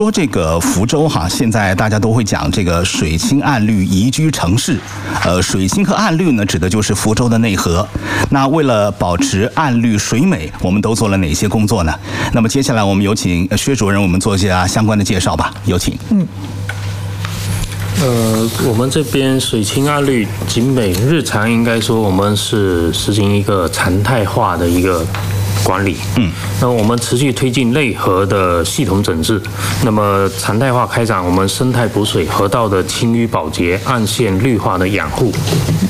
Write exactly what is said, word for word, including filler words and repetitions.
说这个福州哈，现在大家都会讲这个水清岸绿宜居城市。呃，水清和岸绿呢，指的就是福州的内河。那为了保持岸绿水美，我们都做了哪些工作呢？那么接下来我们有请薛主任，我们做一下相关的介绍吧。有请。 嗯。 呃，我们这边水清岸绿景美日常应该说我们是实行一个常态化的一个管理。嗯，那我们持续推进内河的系统整治，那么常态化开展我们生态补水、河道的清淤保洁、岸线绿化的养护。